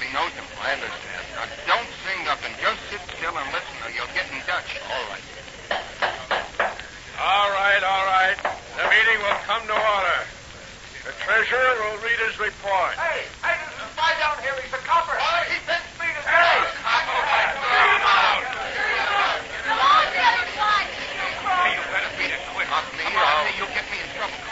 He knows him. I understand. Now, don't say nothing. Just sit still and listen or you'll get in Dutch. All right. All right. The meeting will come to order. The treasurer will read his report. Hey, there's a spy down here. He's a copper. He thinks me to Hey! Come on, the other side. Hey, you better beat it quick. Not me. You'll get me in trouble.